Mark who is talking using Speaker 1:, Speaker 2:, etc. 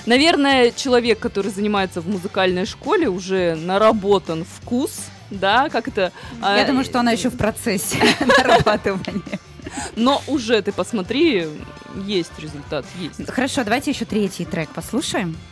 Speaker 1: Наверное, человек, который занимается в музыкальной школе, уже наработан вкус, да, как это...
Speaker 2: Я думаю, что она еще в процессе нарабатывания.
Speaker 1: Но уже, ты посмотри, есть результат, есть.
Speaker 2: Хорошо, давайте еще третий трек послушаем.